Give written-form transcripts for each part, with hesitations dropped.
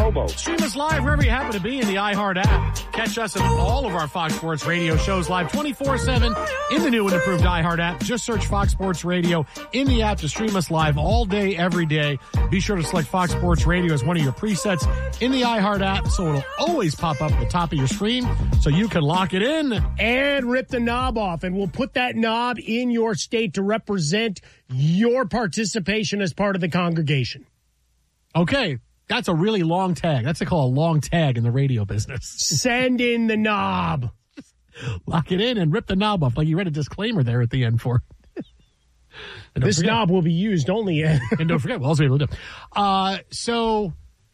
promo. Stream us live wherever you happen to be in the iHeart app. Catch us in all of our Fox Sports Radio shows live 24/7 in the new and improved iHeart app. Just search Fox Sports Radio in the app to stream us live all day, every day. Be sure to select Fox Sports Radio as one of your presets in the iHeart app so it'll always pop up at the top of your screen so you can lock it in. And rip the knob off, and we'll put that knob in your state to represent your participation as part of the congregation. Okay, that's a really long tag. That's what they call a long tag in the radio business. Send in the knob. Lock it in and rip the knob off, like you read a disclaimer there at the end for. This knob will be used only. And don't forget, we'll also be able to do. So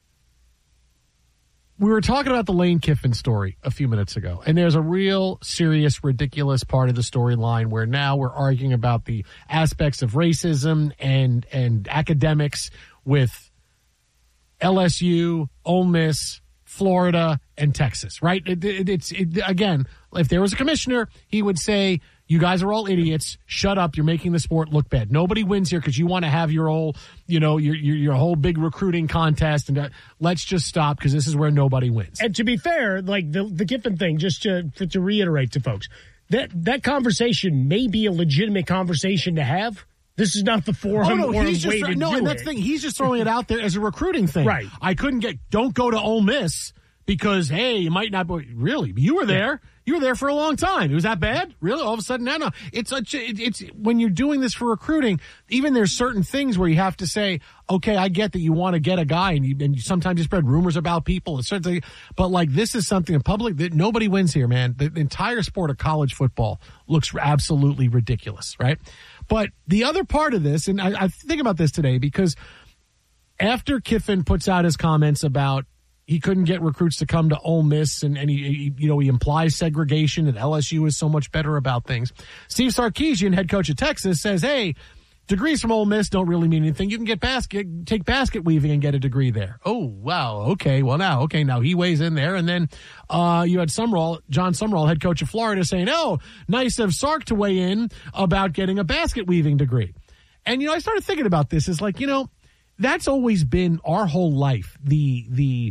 we were talking about the Lane Kiffin story a few minutes ago, and there's a real serious, ridiculous part of the storyline where now we're arguing about the aspects of racism and academics with LSU, Ole Miss, Florida, and Texas, right? Again, if there was a commissioner, he would say, you guys are all idiots. Shut up. You're making the sport look bad. Nobody wins here because you want to have your whole, your whole big recruiting contest. And let's just stop because this is where nobody wins. And to be fair, like the Kiffin thing, just to reiterate to folks, that conversation may be a legitimate conversation to have. This is not the forum or way to do it. No, and that's the thing. He's just throwing it out there as a recruiting thing. Right. Don't go to Ole Miss because, hey, you might not be. Really? You were there. Yeah. You were there for a long time. Was that bad? Really? All of a sudden, no. It's when you're doing this for recruiting, even there's certain things where you have to say, okay, I get that you want to get a guy and you sometimes you spread rumors about people. But like this is something in public that nobody wins here, man. The entire sport of college football looks absolutely ridiculous, right? But the other part of this, and I think about this today because after Kiffin puts out his comments about he couldn't get recruits to come to Ole Miss, and he implies segregation, and LSU is so much better about things. Steve Sarkisian, head coach of Texas, says, hey, degrees from Ole Miss don't really mean anything. You can take basket weaving and get a degree there. Oh, wow. Okay. Well, now he weighs in there. And then you had John Sumrall, head coach of Florida, saying, oh, nice of Sark to weigh in about getting a basket weaving degree. And, I started thinking about this. It's like, that's always been our whole life. The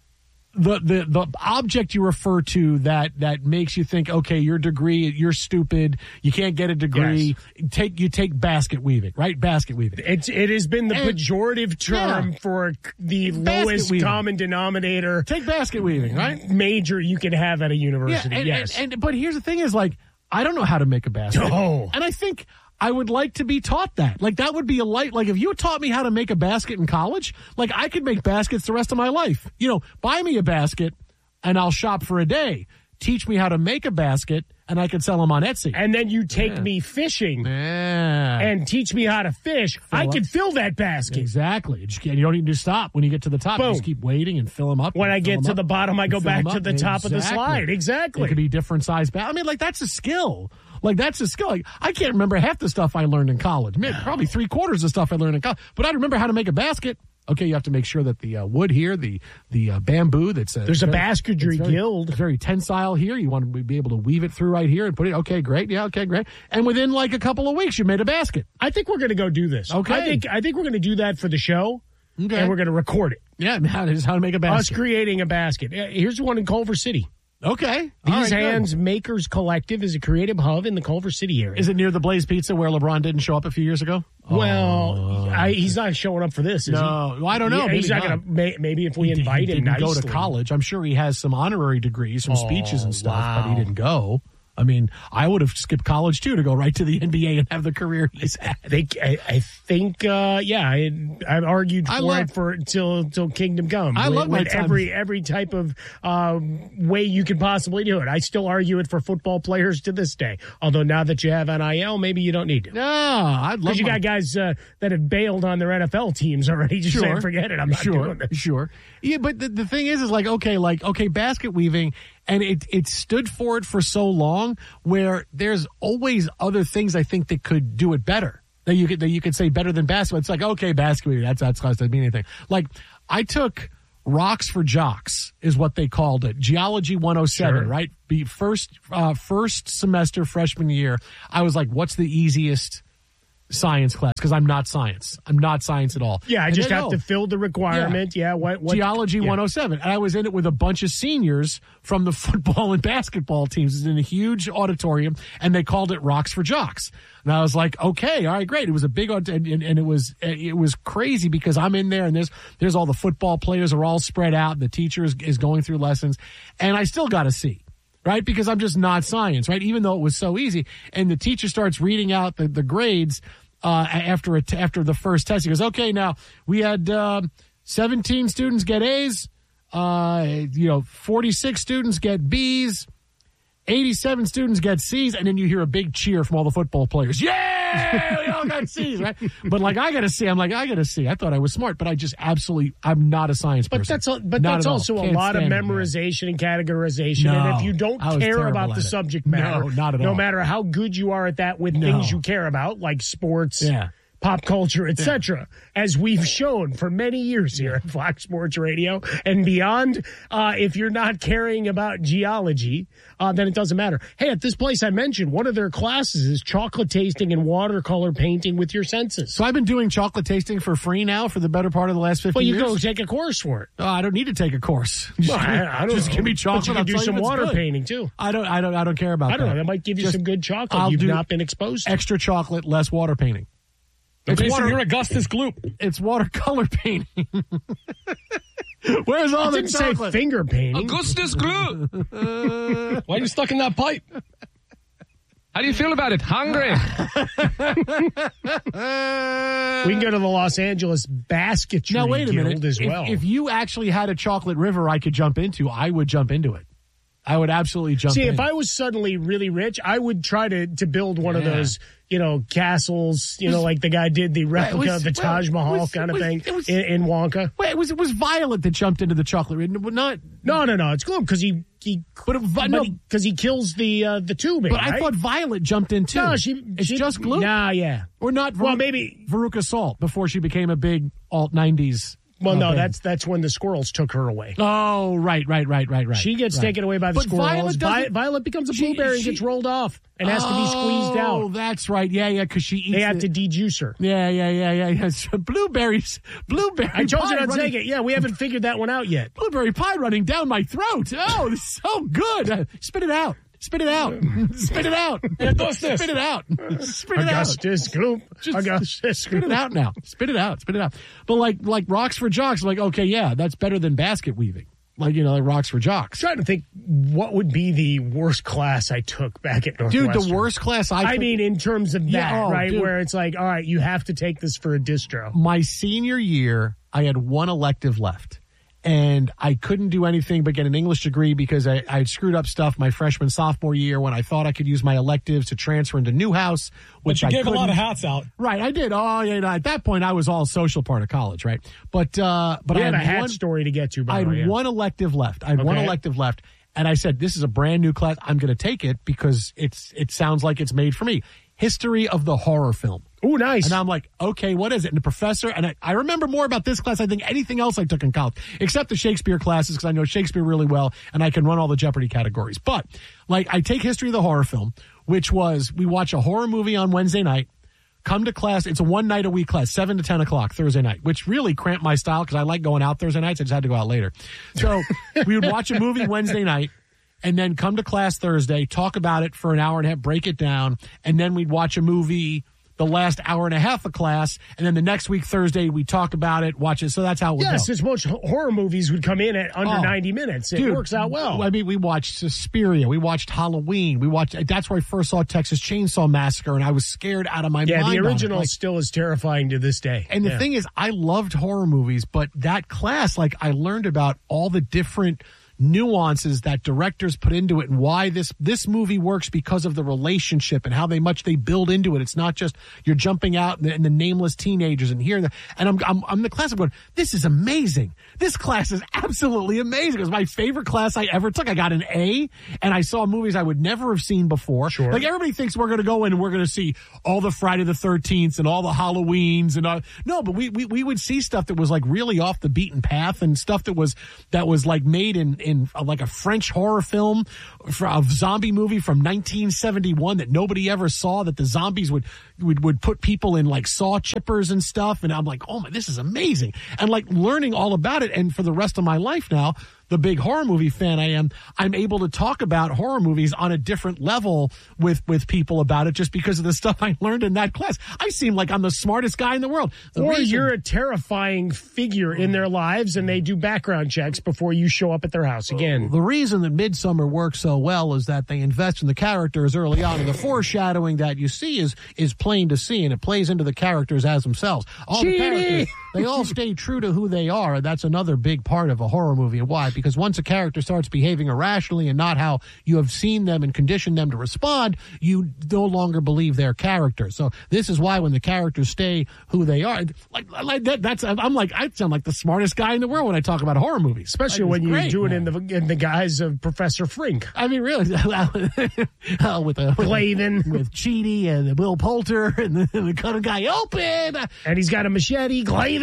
object you refer to that makes you think, okay, your degree, you're stupid, you can't get a degree. Yes. You take basket weaving, right? Basket weaving. It has been the pejorative term for the lowest common denominator. Take basket weaving, right? Major you can have at a university. But here's the thing: is like I don't know how to make a basket, and I think I would like to be taught that. Like, that would be like, if you taught me how to make a basket in college, like, I could make baskets the rest of my life. Buy me a basket, and I'll shop for a day. Teach me how to make a basket, and I can sell them on Etsy. And then you take me fishing and teach me how to fish. I can fill that basket. Exactly. You don't need to stop when you get to the top. Boom. You just keep waiting and fill them up. When I get to the bottom, I go back to the top of the slide. Exactly. It could be different size baskets. I mean, like, that's a skill. Like, that's a skill. Like, I can't remember half the stuff I learned in college. Probably 3/4 of the stuff I learned in college. But I remember how to make a basket. Okay, you have to make sure that the wood here, the bamboo that's... There's a basketry guild. It's very tensile here. You want to be able to weave it through right here and put it... Okay, great. Yeah, okay, great. And within like a couple of weeks, you made a basket. I think we're going to go do this. Okay. I think we're going to do that for the show. Okay. And we're going to record it. Yeah, how to make a basket. Us creating a basket. Here's one in Culver City. Okay. These Hands Makers Collective is a creative hub in the Culver City area. Is it near the Blaze Pizza where LeBron didn't show up a few years ago? Well, he's not showing up for this, is he? No, I don't know. Yeah, he's not going to. Maybe if we invite him, he didn't go to college. I'm sure he has some honourary degrees, some speeches and stuff, but he didn't go. I mean, I would have skipped college, too, to go right to the NBA and have the career he's had. I think, I've argued for it till Kingdom Come. I love my time. Every type of way you can possibly do it. I still argue it for football players to this day. Although now that you have NIL, maybe you don't need it. No, I'd love it. Because you got guys that have bailed on their NFL teams already. Just saying, forget it. I'm not doing this. Sure. Yeah, but the thing is okay, basket weaving, and it stood for it for so long where there's always other things I think that could do it better. That you could say better than basketball. It's like, okay, basketball, that's doesn't mean anything. Like, I took Rocks for Jocks is what they called it. Geology 107, right? First semester freshman year, I was like, what's the easiest science class because I'm not science. I'm not science at all. Yeah, I And just they have go, to fill the requirement. Yeah, what Geology 107. And I was in it with a bunch of seniors from the football and basketball teams. It was in a huge auditorium, and they called it Rocks for Jocks. And I was like, okay, all right, great. It was a big, and it was crazy because I'm in there, and there's all the football players are all spread out, and the teacher is going through lessons, and I still got a C. Right? Because I'm just not science, right? Even though it was so easy. And the teacher starts reading out the grades after the first test. He goes, okay, now we had 17 students get A's, 46 students get B's, 87 students get C's, and then you hear a big cheer from all the football players. Yeah! We all got C's, right? But like, I got a C. I'm like, I got a C. I thought I was smart, but I just I'm not a science person. But that's also a lot of memorization and categorization. No, and if you don't care about the subject matter, not at all. No matter how good you are at that with things you care about, like sports, pop culture, etc., as we've shown for many years here at Fox Sports Radio and beyond, if you're not caring about geology, then it doesn't matter. Hey, at this place I mentioned, one of their classes is chocolate tasting and watercolor painting with your senses. So I've been doing chocolate tasting for free now for the better part of the last 50 years. Well, you go take a course for it. I don't need to take a course. I don't just know. Give me chocolate. But you can do some water painting too. I don't care about that. I don't know. That might give you some good chocolate I'll you've do not been exposed to. Extra chocolate, less water painting. Okay, so you're Augustus Gloop. It's watercolor painting. Where's all the chocolate? chocolate? Say finger painting. Augustus Gloop. Why are you stuck in that pipe? How do you feel about it? Hungry? We can go to the Los Angeles Basketry Now, wait a Guild minute. as well. If you actually had a chocolate river I could jump into, I would jump into it. I would absolutely jump in. See, if I was suddenly really rich, I would try to build one of those, castles, like the guy did the replica of the Taj Mahal kind of thing in Wonka. Wait, it was Violet that jumped into the chocolate river, not... No, it's Gloom because he kills the tubing. But I thought Violet jumped in too. No, it's just Gloom. Nah, yeah, or not. Well, maybe Veruca Salt before she became a big alt '90s. Well, no, that's when the squirrels took her away. Oh, right. She gets taken away by the squirrels. Violet becomes a blueberry and gets rolled off and has to be squeezed out. Oh, that's right. Yeah, because she eats. They have to de-juice her. Yeah. Blueberry. I told you not to take it. Yeah, we haven't figured that one out yet. Blueberry pie running down my throat. Oh, it's so good. Spit it out. Spit it out. Spit it out. Augustus. Spit it out. Spit it Augustus Gloop. Augustus. Spit it out now. Spit it out. Spit it out. But like Rocks for Jocks, like, okay, yeah, that's better than basket weaving. Like Rocks for Jocks. I'm trying to think what would be the worst class I took back at Northwestern. Dude, the worst class I mean, in terms of that, right? Dude. Where it's like, all right, you have to take this for a distro. My senior year, I had one elective left. And I couldn't do anything but get an English degree because I had screwed up stuff my freshman, sophomore year when I thought I could use my electives to transfer into Newhouse, which but you I gave couldn't. A lot of hats out. Right, I did. Oh, yeah, at that point, I was all social part of college, right? But we I have had a hat story to get to, by the way. I had one elective left. And I said, this is a brand new class. I'm going to take it because it sounds like it's made for me. History of the horror film. Oh, nice. And I'm like, okay, what is it? And the professor, and I remember more about this class, I think, anything else I took in college, except the Shakespeare classes, because I know Shakespeare really well, and I can run all the Jeopardy categories. But, I take history of the horror film, which was, we watch a horror movie on Wednesday night, come to class, it's a one-night-a-week class, 7 to 10 o'clock Thursday night, which really cramped my style, because I like going out Thursday nights, I just had to go out later. So, we would watch a movie Wednesday night, and then come to class Thursday, talk about it for an hour and a half, break it down, and then we'd watch a movie the last hour and a half of class, and then the next week, Thursday, we talk about it, watch it. So that's how it would go. Yes, as most horror movies would come in at under 90 minutes. It works out well. I mean, we watched Suspiria. We watched Halloween. That's where I first saw Texas Chainsaw Massacre, and I was scared out of my mind. Yeah, the original still is terrifying to this day. And the thing is, I loved horror movies, but that class, I learned about all the different nuances that directors put into it and why this movie works because of the relationship and how much they build into it. It's not just you're jumping out and the nameless teenagers and here and I'm the class. I'm going, this is amazing. This class is absolutely amazing. It was my favorite class I ever took. I got an A and I saw movies I would never have seen before. Sure. Everybody thinks we're going to go in and we're going to see all the Friday the 13th and all the Halloweens and no, but we would see stuff that was really off the beaten path and stuff that was made in in like a French horror film, a zombie movie from 1971 that nobody ever saw, that the zombies would put people in like saw chippers and stuff. And I'm like, oh my, this is amazing. And like learning all about it. And for the rest of my life now, the big horror movie fan I am, I'm able to talk about horror movies on a different level with people about it just because of the stuff I learned in that class. I seem like I'm the smartest guy in the world. You're a terrifying figure in their lives, and they do background checks before you show up at their house again. The reason that Midsommar works so well is that they invest in the characters early on, and the foreshadowing that you see is plain to see, and it plays into the characters as themselves. All the characters, they all stay true to who they are. That's another big part of a horror movie. And why? Because once a character starts behaving irrationally and not how you have seen them and conditioned them to respond, you no longer believe their character. So this is why when the characters stay who they are, like that, I sound like the smartest guy in the world when I talk about horror movies. Especially when you do it in the guise of Professor Frink. I mean, really, with Glavin, with Chidi and Will Poulter and the kind of guy open, and he's got a machete, Glavin.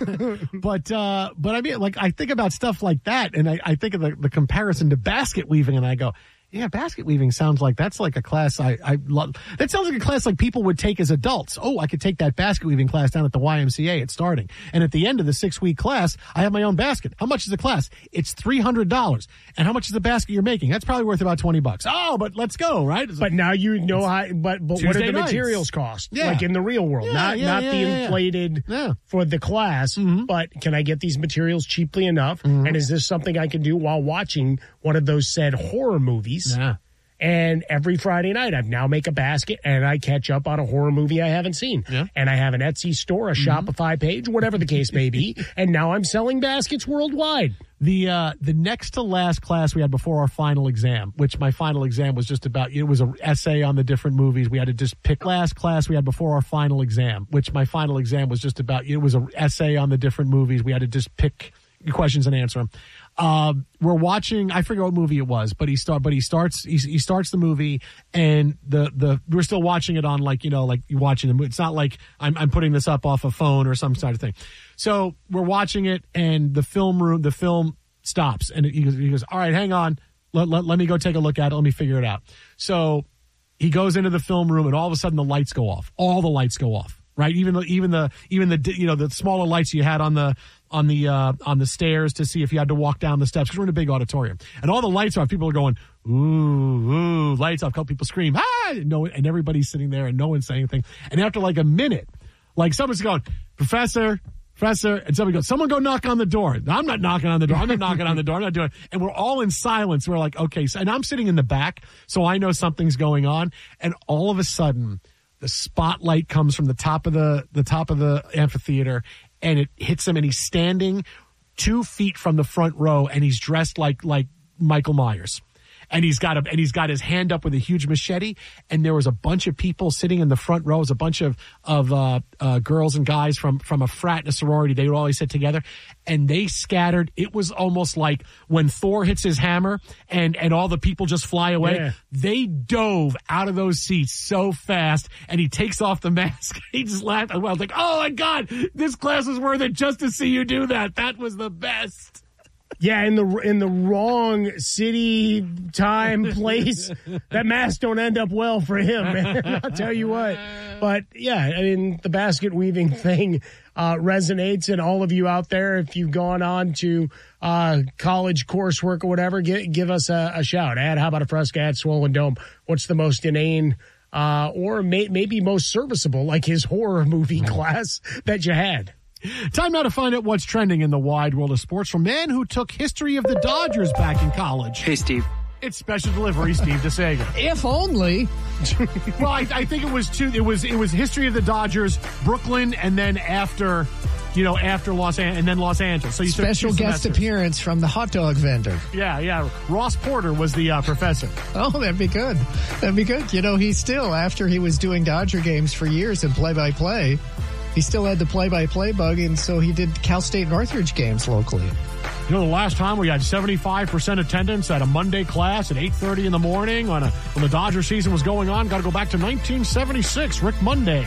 but I mean, like I think about stuff like that, and I think of the comparison to basket weaving, and I go, yeah, basket weaving sounds like that's like a class I love. That sounds like a class like people would take as adults. Oh, I could take that basket weaving class down at the YMCA at starting. And at the end of the 6-week class, I have my own basket. How much is the class? It's $300. And how much is the basket you're making? That's probably worth about $20. Oh, but let's go, right? But now you know how, but what do the materials cost? Yeah. Like in the real world, not the inflated for the class, but can I get these materials cheaply enough? And is this something I can do while watching one of those said horror movies? Yeah. And every Friday night, I now make a basket and I catch up on a horror movie I haven't seen. Yeah. And I have an Etsy store, a Shopify page, whatever the case may be. And now I'm selling baskets worldwide. The next to last class we had before our final exam, which my final exam was just about, it was an essay on the different movies. We had to just pick. Last class we had before our final exam, which my final exam was just about, it was an essay on the different movies. We had to just pick questions and answer them. We're watching, I forget what movie it was, but he starts the movie, and we're still watching it on like you're watching the movie. It's not like I'm putting this up off a phone or some sort of thing. So we're watching it, and the film stops, and he goes, all right, hang on. Let me go take a look at it. Let me figure it out. So he goes into the film room, and all of a sudden the lights go off. All the lights go off. Right, even the smaller lights you had on the stairs to see if you had to walk down the steps, because we're in a big auditorium, and all the lights are off. People are going, ooh, lights off. People scream, ah, no, and everybody's sitting there and no one's saying anything. And after like a minute, like someone's going, Professor, and somebody goes, someone go knock on the door. I'm not knocking on the door. I'm not knocking on the door. I'm not doing it. And we're all in silence. We're like, okay, and I'm sitting in the back, so I know something's going on. And all of a sudden, the spotlight comes from the top of the amphitheater, and it hits him, and he's standing 2 feet from the front row, and he's dressed like Michael Myers. And he's got his hand up with a huge machete, and there was a bunch of people sitting in the front row. It was a bunch of girls and guys from a frat and a sorority. They would always sit together, and they scattered. It was almost like when Thor hits his hammer and all the people just fly away. Yeah. They dove out of those seats so fast, and he takes off the mask. He just laughed. I was like, oh my God, this class was worth it just to see you do that. That was the best. Yeah, in the wrong city, time, place, that mask don't end up well for him, man. I'll tell you what. But yeah, I mean, the basket weaving thing resonates, and all of you out there, if you've gone on to college coursework or whatever, give us a shout. How about a Fresca at Swollen Dome? What's the most inane or maybe most serviceable, like his horror movie class that you had? Time now to find out what's trending in the wide world of sports from man who took history of the Dodgers back in college. Hey, Steve. It's special delivery, Steve DeSager. If only. Well, I think it was two. It was history of the Dodgers, Brooklyn, and then after Los Angeles. So you special guest appearance from the hot dog vendor. Yeah. Ross Porter was the professor. Oh, that'd be good. He still, after he was doing Dodger games for years in play-by-play, he still had the play-by-play bug, and so he did Cal State Northridge games locally. The last time we had 75% attendance at a Monday class at 8:30 in the morning when the Dodger season was going on. Got to go back to 1976. Rick Monday.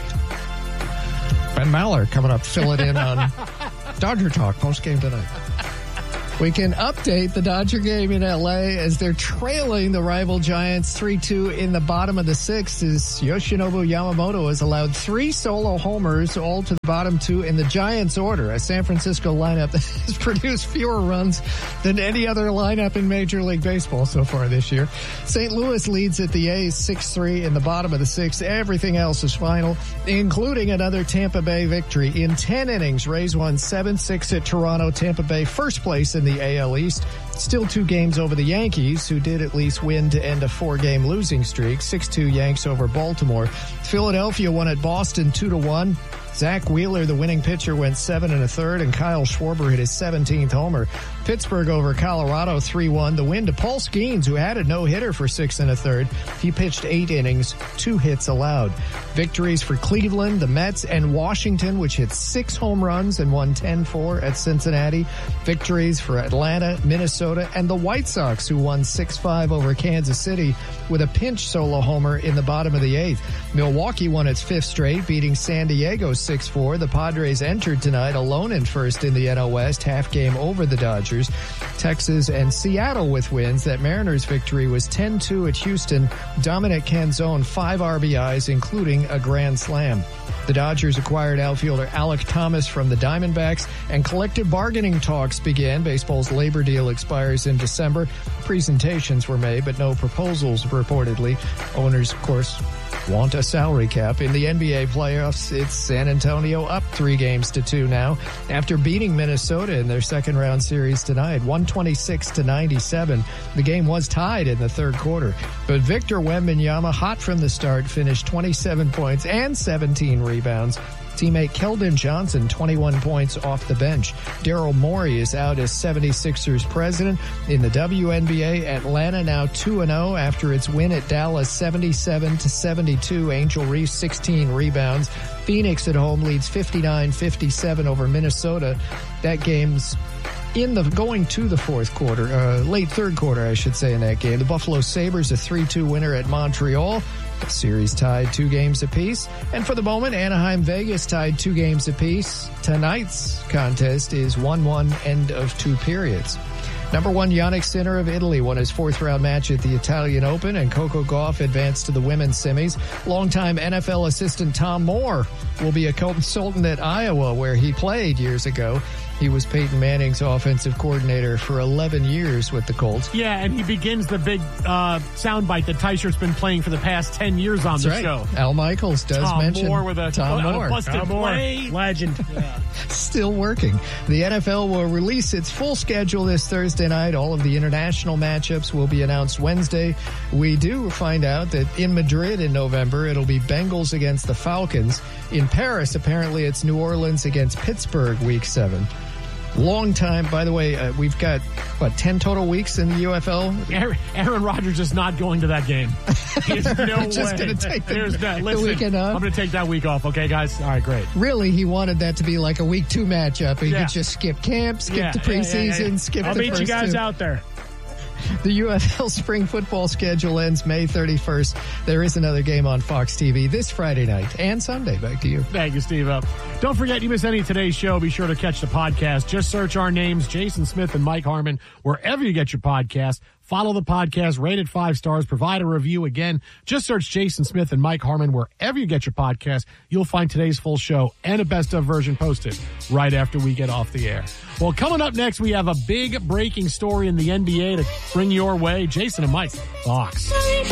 Ben Maller coming up, fill it in on Dodger Talk post-game tonight. We can update the Dodger game in L.A. as they're trailing the rival Giants 3-2 in the bottom of the sixth as Yoshinobu Yamamoto has allowed 3 solo homers, all to the bottom 2 in the Giants' order. A San Francisco lineup that has produced fewer runs than any other lineup in Major League Baseball so far this year. St. Louis leads at the A's 6-3 in the bottom of the sixth. Everything else is final, including another Tampa Bay victory. In 10 innings, Rays won 7-6 at Toronto. Tampa Bay first place in the AL East. Still 2 games over the Yankees, who did at least win to end a 4-game losing streak. 6-2 Yanks over Baltimore. Philadelphia won at Boston 2-1. Zach Wheeler, the winning pitcher, went 7 1/3, and Kyle Schwarber hit his 17th homer. Pittsburgh over Colorado 3-1. The win to Paul Skeens, who had a no-hitter for 6 1/3. He pitched 8 innings, 2 hits allowed. Victories for Cleveland, the Mets, and Washington, which hit 6 home runs and won 10-4 at Cincinnati. Victories for Atlanta, Minnesota, and the White Sox, who won 6-5 over Kansas City with a pinch solo homer in the bottom of the 8th. Milwaukee won its 5th straight, beating San Diego 6-4. The Padres entered tonight alone in first in the NL West, half game over the Dodgers. Texas and Seattle with wins. That Mariners victory was 10-2 at Houston. Dominic Canzone, 5 RBIs, including a grand slam. The Dodgers acquired outfielder Alec Thomas from the Diamondbacks, and collective bargaining talks began. Baseball's labor deal expires in December. Presentations were made, but no proposals reportedly. Owners, of course, want a salary cap. In the NBA playoffs, it's San Antonio up 3-2 now after beating Minnesota in their second round series tonight, 126-97. The game was tied in the third quarter, but Victor Wembanyama, hot from the start, finished 27 points and 17 rebounds. Teammate Keldon Johnson, 21 points off the bench. Daryl Morey is out as 76ers president. In the WNBA, Atlanta now 2-0 after its win at Dallas 77-72. Angel Reese, 16 rebounds. Phoenix at home leads 59-57 over Minnesota. That game's going to the fourth quarter, late third quarter, I should say, in that game. The Buffalo Sabres, a 3-2 winner at Montreal. The series tied 2 games apiece. And for the moment, Anaheim-Vegas tied 2 games apiece. Tonight's contest is 1-1, end of 2 periods. Number 1, Jannik Sinner of Italy won his 4th-round match at the Italian Open, and Coco Gauff advanced to the women's semis. Longtime NFL assistant Tom Moore will be a consultant at Iowa, where he played years ago. He was Peyton Manning's offensive coordinator for 11 years with the Colts. Yeah, and he begins the big soundbite that Teichert's been playing for the past 10 years on the show. Al Michaels does mention Tom Moore with a busted play. Legend. Yeah. Still working. The NFL will release its full schedule this Thursday night. All of the international matchups will be announced Wednesday. We do find out that in Madrid in November, it'll be Bengals against the Falcons. In Paris, apparently it's New Orleans against Pittsburgh week 7. Long time. By the way, we've got, 10 total weeks in the UFL? Aaron Rodgers is not going to that game. There's no way. Just going to take the weekend off. I'm going to take that week off. Okay, guys? All right, great. Really, he wanted that to be like a week 2 matchup. He could just skip camp, skip the preseason, skip the first 2. I'll meet you guys out there. The UFL spring football schedule ends May 31st. There is another game on Fox TV this Friday night and Sunday. Back to you. Thank you, Steve. Don't forget, you miss any of today's show, be sure to catch the podcast. Just search our names, Jason Smith and Mike Harmon, wherever you get your podcast. Follow the podcast, rate it 5 stars, provide a review. Again, just search Jason Smith and Mike Harmon wherever you get your podcast. You'll find today's full show and a best of version posted right after we get off the air. Well, coming up next, we have a big breaking story in the NBA to bring your way. Jason and Mike, Fox.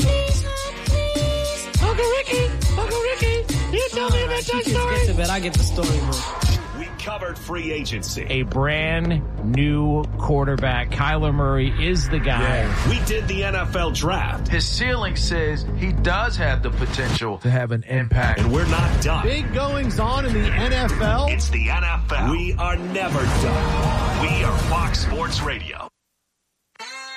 Uncle Ricky, you tell me about that story. Get to bed, I get the story. We covered free agency. A brand new quarterback. Kyler Murray is the guy. Yeah. We did the NFL draft. His ceiling says he does have the potential to have an impact. And we're not done. Big goings on in the NFL. It's the NFL. We are never done. We are Fox Sports Radio.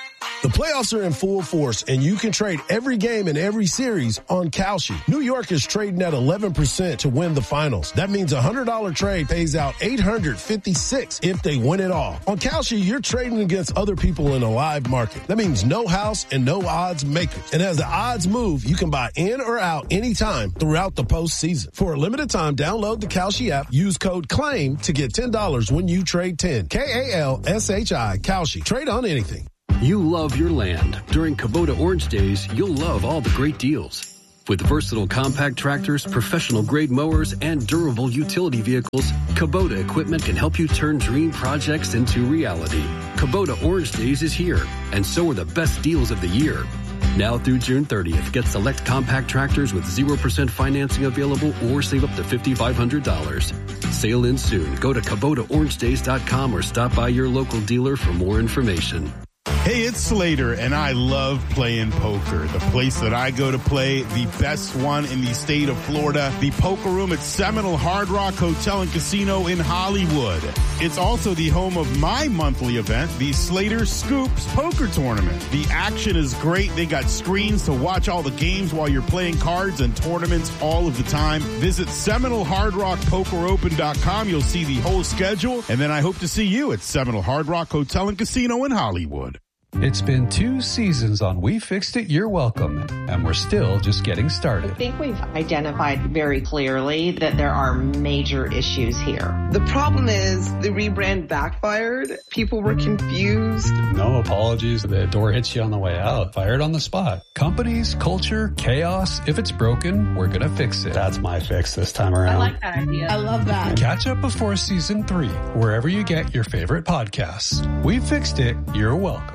The playoffs are in full force, and you can trade every game in every series on Kalshi. New York is trading at 11% to win the finals. That means a $100 trade pays out $856 if they win it all. On Kalshi, you're trading against other people in a live market. That means no house and no odds makers. And as the odds move, you can buy in or out anytime throughout the postseason. For a limited time, download the Kalshi app, use code CLAIM to get $10 when you trade 10. Kalshi, Kalshi. Trade on anything. You love your land. During Kubota Orange Days, you'll love all the great deals. With versatile compact tractors, professional-grade mowers, and durable utility vehicles, Kubota equipment can help you turn dream projects into reality. Kubota Orange Days is here, and so are the best deals of the year. Now through June 30th, get select compact tractors with 0% financing available or save up to $5,500. Sale ends soon. Go to KubotaOrangeDays.com or stop by your local dealer for more information. Hey, it's Slater, and I love playing poker. The place that I go to play, the best one in the state of Florida, the Poker Room at Seminole Hard Rock Hotel and Casino in Hollywood. It's also the home of my monthly event, the Slater Scoops Poker Tournament. The action is great. They got screens to watch all the games while you're playing cards and tournaments all of the time. Visit SeminoleHardRockPokerOpen.com. You'll see the whole schedule, and then I hope to see you at Seminole Hard Rock Hotel and Casino in Hollywood. It's been 2 seasons on We Fixed It, You're Welcome, and we're still just getting started. I think we've identified very clearly that there are major issues here. The problem is the rebrand backfired. People were confused. No apologies. The door hits you on the way out. Fired on the spot. Companies, culture, chaos. If it's broken, we're going to fix it. That's my fix this time around. I like that idea. I love that. Catch up before season 3, wherever you get your favorite podcasts. We Fixed It, You're Welcome.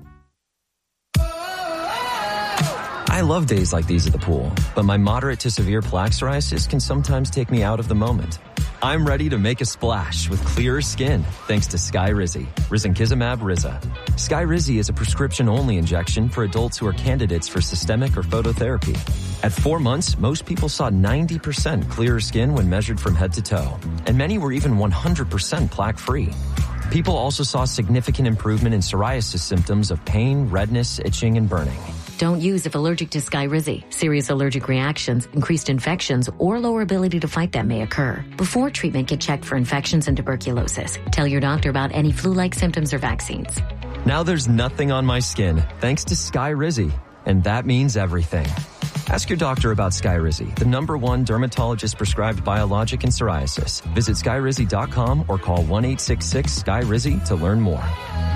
I love days like these at the pool, but my moderate to severe plaque psoriasis can sometimes take me out of the moment. I'm ready to make a splash with clearer skin thanks to Skyrizi, Risankizumab Riza. Skyrizi is a prescription-only injection for adults who are candidates for systemic or phototherapy. At 4 months, most people saw 90% clearer skin when measured from head to toe, and many were even 100% plaque-free. People also saw significant improvement in psoriasis symptoms of pain, redness, itching, and burning. Don't use if allergic to Skyrizi. Serious allergic reactions, increased infections, or lower ability to fight them may occur. Before treatment, get checked for infections and tuberculosis. Tell your doctor about any flu-like symptoms or vaccines. Now there's nothing on my skin thanks to Skyrizi, and that means everything. Ask your doctor about Skyrizi, the #1 dermatologist-prescribed biologic in psoriasis. Visit Skyrizi.com or call 1-866-SKYRIZI to learn more.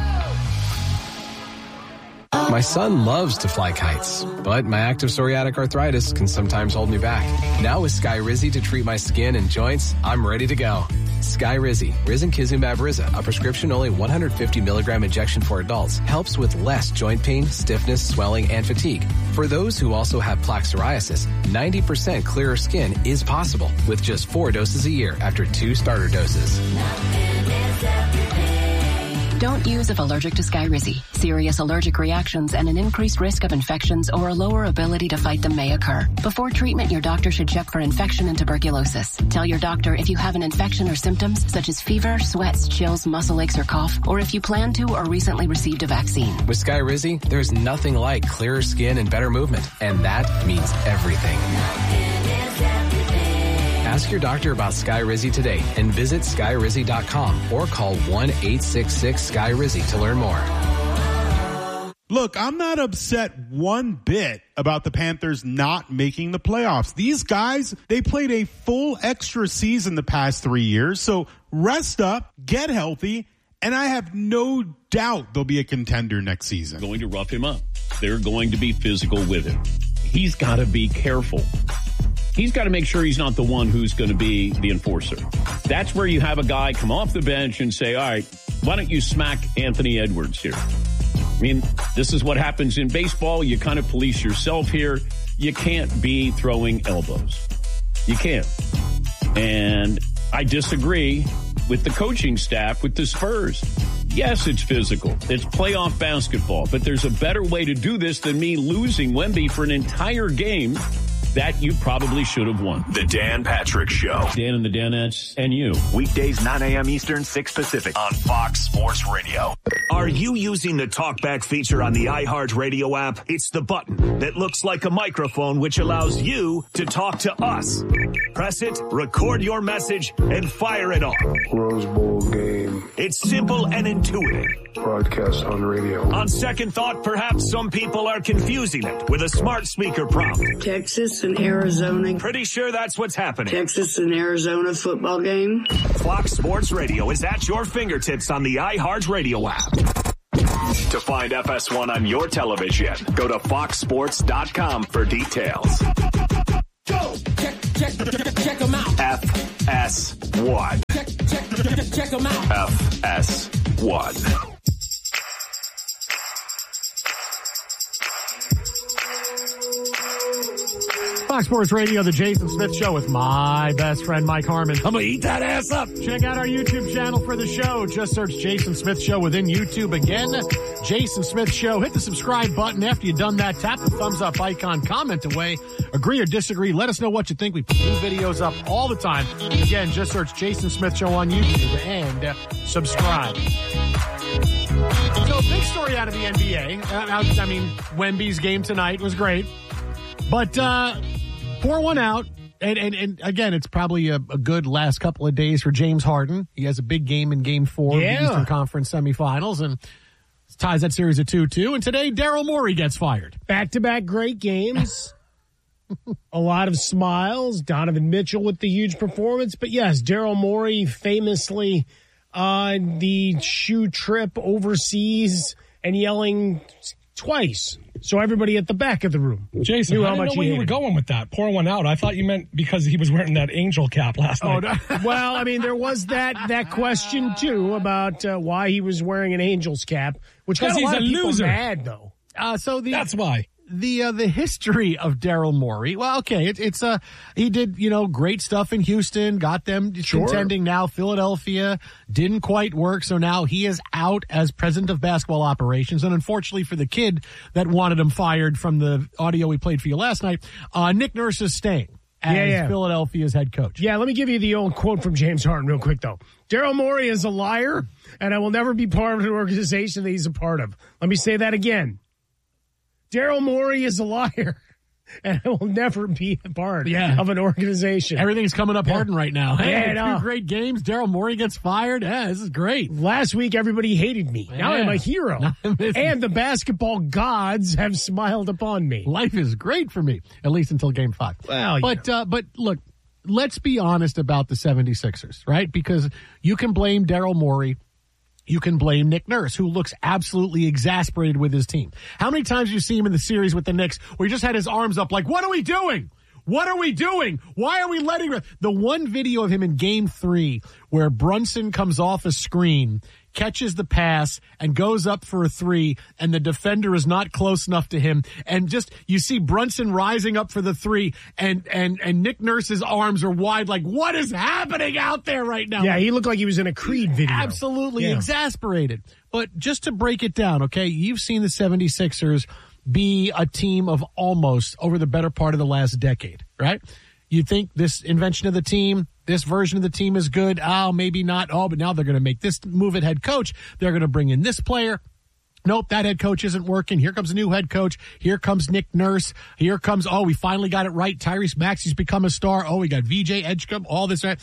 My son loves to fly kites, but my active psoriatic arthritis can sometimes hold me back. Now with Skyrizi to treat my skin and joints, I'm ready to go. Skyrizi, Risankizumab Riza, a prescription-only 150 milligram injection for adults, helps with less joint pain, stiffness, swelling, and fatigue. For those who also have plaque psoriasis, 90% clearer skin is possible with just 4 doses a year after 2 starter doses. Don't use if allergic to Skyrizi. Serious allergic reactions and an increased risk of infections or a lower ability to fight them may occur. Before treatment, your doctor should check for infection and tuberculosis. Tell your doctor if you have an infection or symptoms such as fever, sweats, chills, muscle aches, or cough, or if you plan to or recently received a vaccine. With Skyrizi, there's nothing like clearer skin and better movement, and that means everything. Ask your doctor about Skyrizi today and visit Skyrizi.com or call 1-866-SKYRIZI to learn more. Look, I'm not upset one bit about the Panthers not making the playoffs. These guys, they played a full extra season the past 3 years, so rest up, get healthy, and I have no doubt they'll be a contender next season. Going to rough him up. They're going to be physical with him. He's got to be careful. He's got to make sure he's not the one who's going to be the enforcer. That's where you have a guy come off the bench and say, all right, why don't you smack Anthony Edwards here? I mean, this is what happens in baseball. You kind of police yourself here. You can't be throwing elbows. You can't. And I disagree with the coaching staff with the Spurs. Yes, it's physical. It's playoff basketball. But there's a better way to do this than me losing Wemby for an entire game that you probably should have won. The Dan Patrick Show. Dan and the Danettes and you. Weekdays 9 a.m. Eastern, 6 Pacific on Fox Sports Radio. Are you using the TalkBack feature on the iHeartRadio app? It's the button that looks like a microphone which allows you to talk to us. Press it, record your message, and fire it off. Rose Bowl game. It's simple and intuitive. Broadcast on radio. On second thought, perhaps some people are confusing it with a smart speaker prompt. Texas and Arizona. Pretty sure that's what's happening. Texas and Arizona football game. Fox Sports Radio is at your fingertips on the iHeartRadio app. To find FS1 on your television, go to foxsports.com for details. Go! Check them out. FS1. Check them out. FS1. Fox Sports Radio, the Jason Smith Show with my best friend, Mike Harmon. I'm going to eat that ass up. Check out our YouTube channel for the show. Just search Jason Smith Show within YouTube. Again, Jason Smith Show. Hit the subscribe button. After you've done that, tap the thumbs up icon, comment away, agree or disagree. Let us know what you think. We put new videos up all the time. Again, just search Jason Smith Show on YouTube and subscribe. So, big story out of the NBA. I mean, Wemby's game tonight was great. But pour one out, and again, it's probably a good last couple of days for James Harden. He has a big game in Game 4 of the Eastern Conference semifinals, and ties that series at 2-2. And today, Daryl Morey gets fired. Back-to-back great games. A lot of smiles. Donovan Mitchell with the huge performance. But yes, Daryl Morey famously on the shoe trip overseas and yelling twice. So everybody at the back of the room Jason, knew I how didn't much know where you were going with that. Pour one out. I thought you meant because he was wearing that angel cap last night. No. Well, I mean, there was that question, too, about why he was wearing an Angel's cap, which got a lot of people mad, though. That's why. The history of Daryl Morey. Well, okay, he did, great stuff in Houston, got them contending now. Philadelphia didn't quite work, so now he is out as president of basketball operations. And unfortunately for the kid that wanted him fired from the audio we played for you last night, Nick Nurse is staying as Philadelphia's head coach. Yeah, let me give you the old quote from James Harden real quick, though. Daryl Morey is a liar, and I will never be part of an organization that he's a part of. Let me say that again. Daryl Morey is a liar, and I will never be a part of an organization. Everything's coming up Harden right now. Hey, Yeah, two great games. Daryl Morey gets fired. Yeah, this is great. Last week, everybody hated me. Now I'm a hero. And the basketball gods have smiled upon me. Life is great for me, at least until Game 5. Well, but look, let's be honest about the 76ers, right? Because you can blame Daryl Morey. You can blame Nick Nurse, who looks absolutely exasperated with his team. How many times you see him in the series with the Knicks where he just had his arms up like, what are we doing? What are we doing? Why are we letting the one video of him in Game 3 where Brunson comes off a screen, catches the pass, and goes up for a three, and the defender is not close enough to him, and just you see Brunson rising up for the three, and Nick Nurse's arms are wide, like, what is happening out there right now? Yeah, he looked like he was in a Creed video. Absolutely exasperated. But just to break it down, okay, you've seen the 76ers be a team of almost over the better part of the last decade, right? You think this invention of the team, this version of the team is good. Oh, maybe not. Oh, but now they're going to make this move at head coach. They're going to bring in this player. Nope, that head coach isn't working. Here comes a new head coach. Here comes Nick Nurse. Here comes, we finally got it right. Tyrese Maxey's become a star. Oh, we got VJ Edgecombe, all this. Right?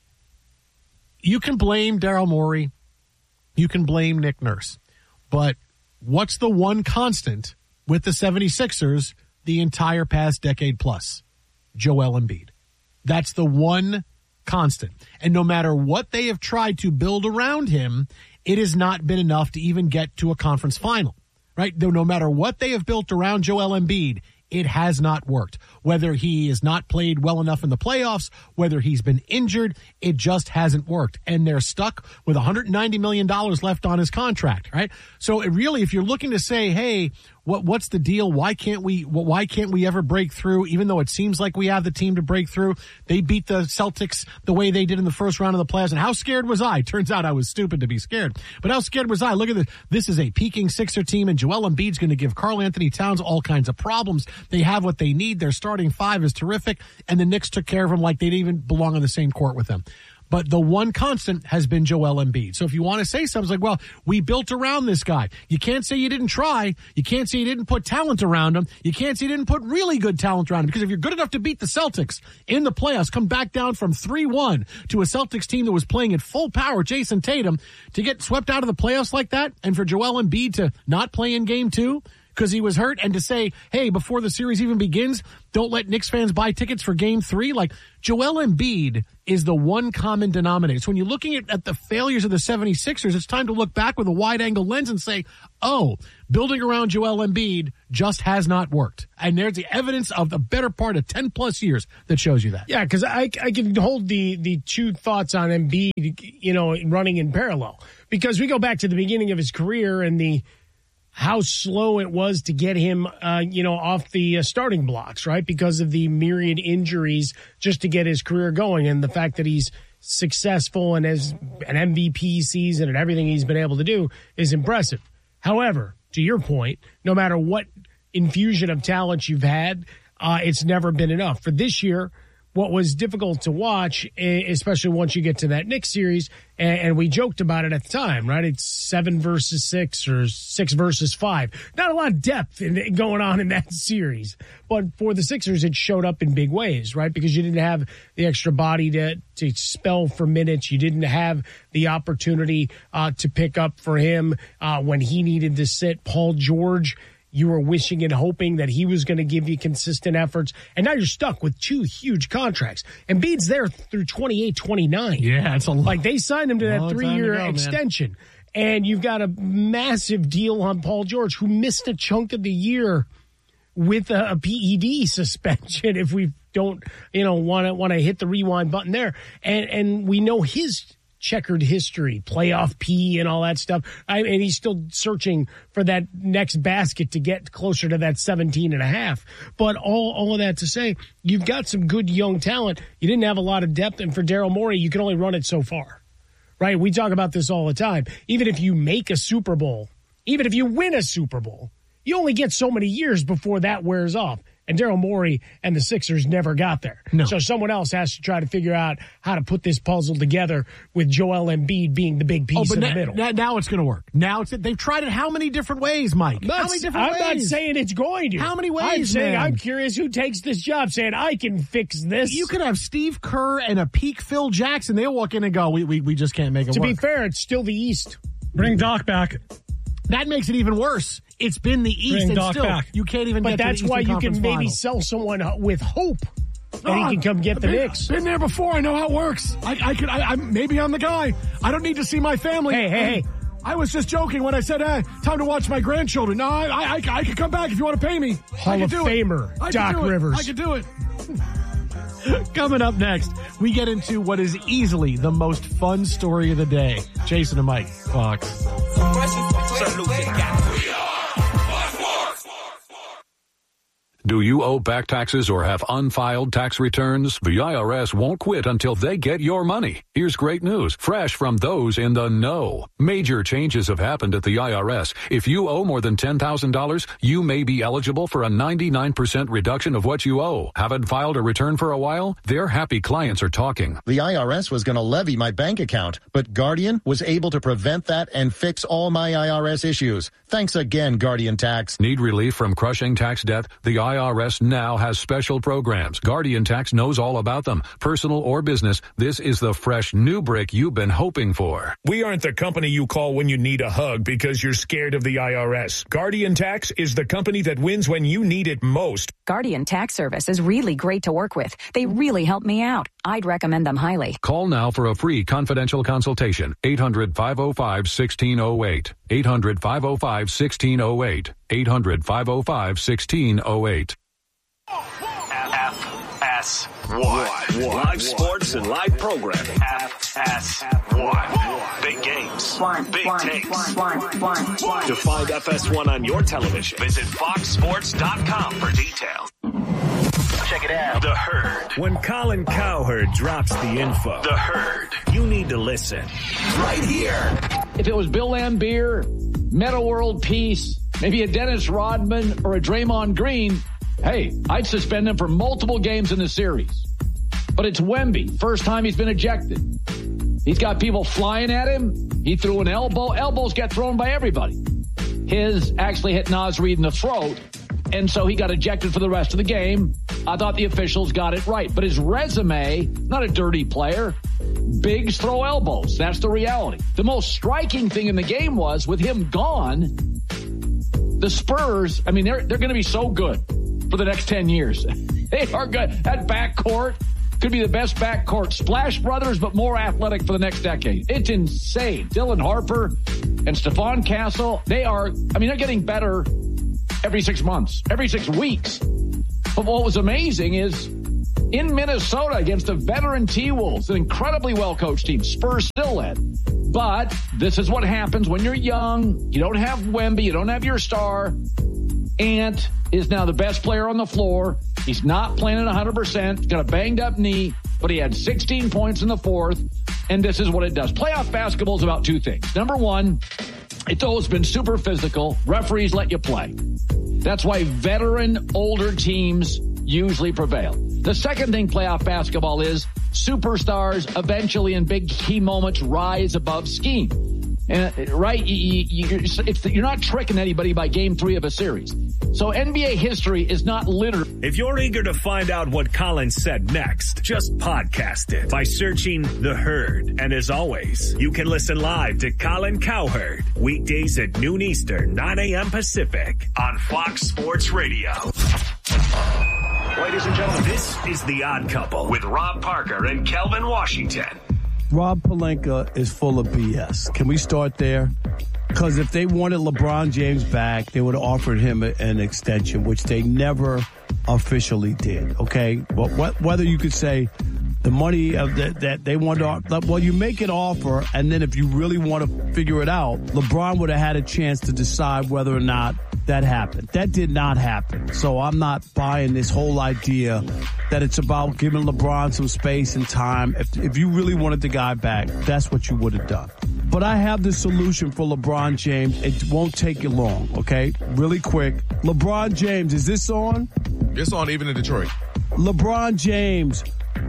You can blame Daryl Morey. You can blame Nick Nurse. But what's the one constant with the 76ers the entire past decade plus? Joel Embiid. That's the one constant. And no matter what they have tried to build around him, it has not been enough to even get to a conference final, right? Though no matter what they have built around Joel Embiid, it has not worked. Whether he has not played well enough in the playoffs, whether he's been injured, it just hasn't worked. And they're stuck with $190 million left on his contract, right? So it really, if you're looking to say, hey, What's the deal? Why can't we ever break through, even though it seems like we have the team to break through? They beat the Celtics the way they did in the first round of the playoffs. And how scared was I? Turns out I was stupid to be scared. But how scared was I? Look at this. This is a peaking Sixer team, and Joel Embiid's going to give Karl Anthony Towns all kinds of problems. They have what they need. Their starting five is terrific, and the Knicks took care of them like they didn't even belong on the same court with them. But the one constant has been Joel Embiid. So if you want to say something like, well, we built around this guy. You can't say you didn't try. You can't say you didn't put talent around him. You can't say you didn't put really good talent around him. Because if you're good enough to beat the Celtics in the playoffs, come back down from 3-1 to a Celtics team that was playing at full power, Jason Tatum, to get swept out of the playoffs like that, and for Joel Embiid to not play in game 2 because he was hurt, and to say, hey, before the series even begins, don't let Knicks fans buy tickets for game 3. Like, Joel Embiid is the one common denominator. So when you're looking at the failures of the 76ers, it's time to look back with a wide-angle lens and say, oh, building around Joel Embiid just has not worked. And there's the evidence of the better part of 10-plus years that shows you that. Yeah, because I can hold the two thoughts on Embiid, running in parallel. Because we go back to the beginning of his career and how slow it was to get him, off the starting blocks, right? Because of the myriad injuries just to get his career going, and the fact that he's successful and has an MVP season and everything he's been able to do is impressive. However, to your point, no matter what infusion of talent you've had, it's never been enough. For this year, what was difficult to watch, especially once you get to that Knicks series, and we joked about it at the time, right? It's 7 versus 6 or 6 versus 5. Not a lot of depth going on in that series. But for the Sixers, it showed up in big ways, right? Because you didn't have the extra body to spell for minutes. You didn't have the opportunity to pick up for him when he needed to sit. Paul George, you were wishing and hoping that he was going to give you consistent efforts. And now you're stuck with 2 huge contracts. Embiid's there through 28-29. Yeah, it's a lot. Like, they signed him to that 3-year extension. Man. And you've got a massive deal on Paul George, who missed a chunk of the year with a PED suspension if we don't, want to hit the rewind button there. And we know his checkered history, playoff P and all that stuff. And he's still searching for that next basket to get closer to that 17.5. But all of that to say, you've got some good young talent. You didn't have a lot of depth. And for Daryl Morey, you can only run it so far, right? We talk about this all the time. Even if you make a Super Bowl, even if you win a Super Bowl, you only get so many years before that wears off. And Daryl Morey and the Sixers never got there. No. So someone else has to try to figure out how to put this puzzle together with Joel Embiid being the big piece in the middle. Now it's going to work. They've tried it how many different ways, Mike? How many different ways? I'm not saying it's going to. How many ways, I'm saying man? I'm curious who takes this job, saying I can fix this. You could have Steve Kerr and a peak Phil Jackson. They'll walk in and go, we just can't make it work. To be fair, it's still the East. Bring Doc back. That makes it even worse. It's been the East, Bring and Doc still back. You can't even get to the Eastern But that's why you can maybe Finals. sell someone with hope that he can come get the Knicks. Been there before. I know how it works. Maybe I'm the guy. I don't need to see my family. Hey. I was just joking when I said, time to watch my grandchildren. No, I could come back if you want to pay me. Hall of Famer, Doc Rivers. I could do it. Coming up next, we get into what is easily the most fun story of the day. Jason and Mike, Fox. Do you owe back taxes or have unfiled tax returns? The IRS won't quit until they get your money. Here's great news, fresh from those in the know. Major changes have happened at the IRS. If you owe more than $10,000, you may be eligible for a 99% reduction of what you owe. Haven't filed a return for a while? Their happy clients are talking. The IRS was going to levy my bank account, but Guardian was able to prevent that and fix all my IRS issues. Thanks again, Guardian Tax. Need relief from crushing tax debt? The IRS now has special programs. Guardian Tax knows all about them. Personal or business, this is the fresh new brick you've been hoping for. We aren't the company you call when you need a hug because you're scared of the IRS. Guardian Tax is the company that wins when you need it most. Guardian Tax Service is really great to work with. They really help me out. I'd recommend them highly. Call now for a free confidential consultation. 800-505-1608. 800-505-1608. 800-505-1608. FS1. Live sports and live programming. FS1. Big games. Big takes. To find FS1 on your television, visit foxsports.com for details. Check it out. The Herd. When Colin Cowherd drops the info, The Herd. you need to listen. Right here. If it was Bill Laimbeer, Metta World Peace, maybe a Dennis Rodman or a Draymond Green, hey, I'd suspend him for multiple games in the series. But it's Wemby. First time he's been ejected. He's got people flying at him. He threw an elbow. Elbows get thrown by everybody. His actually hit Naz Reid in the throat. And so he got ejected for the rest of the game. I thought the officials got it right. But his resume, not a dirty player. Bigs throw elbows. That's the reality. The most striking thing in the game was with him gone, the Spurs, I mean, they're going to be so good for the next 10 years. They are good. That backcourt could be the best backcourt. Splash Brothers, but more athletic for the next decade. It's insane. Dylan Harper and Stephon Castle, they're getting better every 6 months, every 6 weeks. But what was amazing is in Minnesota against the veteran T-Wolves, an incredibly well-coached team, Spurs still led. But this is what happens when you're young. You don't have Wemby. You don't have your star. Ant is now the best player on the floor. He's not playing at 100%. Got a banged-up knee, but he had 16 points in the fourth. And this is what it does. Playoff basketball is about 2 things. Number one, it's always been super physical. Referees let you play. That's why veteran, older teams usually prevail. The second thing playoff basketball is superstars eventually in big key moments rise above scheme. And, right? You're not tricking anybody by game 3 of a series. So NBA history is not littered. If you're eager to find out what Colin said next, just podcast it by searching The Herd. And as always, you can listen live to Colin Cowherd weekdays at noon Eastern, 9 a.m. Pacific on Fox Sports Radio. Ladies and gentlemen, this is The Odd Couple with Rob Parker and Kelvin Washington. Rob Pelinka is full of BS. Can we start there? Because if they wanted LeBron James back, they would have offered him an extension, which they never officially did, okay? But whether you could say the money that they wanted to, well, you make an offer, and then if you really want to figure it out, LeBron would have had a chance to decide whether or not that happened. That did not happen. So I'm not buying this whole idea that it's about giving LeBron some space and time. If you really wanted the guy back, that's what you would have done. But I have the solution for LeBron James. It won't take you long, okay? Really quick. LeBron James, is this on? It's on even in Detroit. LeBron James,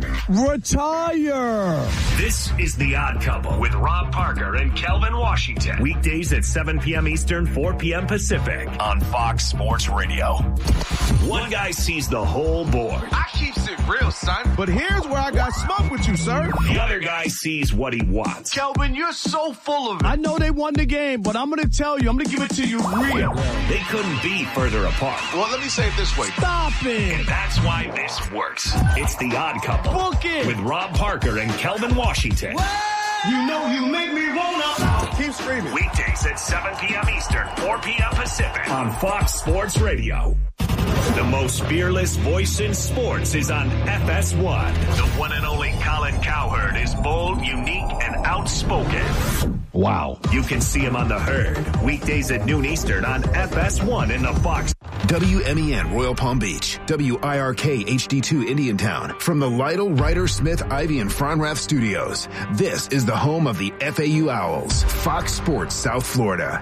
retire! This is The Odd Couple with Rob Parker and Kelvin Washington. Weekdays at 7 p.m. Eastern, 4 p.m. Pacific on Fox Sports Radio. One guy sees the whole board. I keeps it real, son. But here's where I got smoke with you, sir. The other guy sees what he wants. Kelvin, you're so full of it. I know they won the game, but I'm going to tell you, I'm going to give it to you real. They couldn't be further apart. Well, let me say it this way. Stop it. And that's why this works. It's The Odd Couple. Book it. With Rob Parker and Kelvin Washington. You know you make me wanna. Keep screaming. Weekdays at 7 p.m. Eastern, 4 p.m. Pacific on Fox Sports Radio. The most fearless voice in sports is on FS1. The one and only Colin Cowherd is bold, unique, and outspoken. Wow. You can see him on The Herd. Weekdays at noon Eastern on FS1 in the Fox. WMEN Royal Palm Beach, WIRK HD2 Indiantown. From the Lytle, Ryder, Smith, Ivy, and Fronrath studios, this is the home of the FAU Owls, Fox Sports South Florida.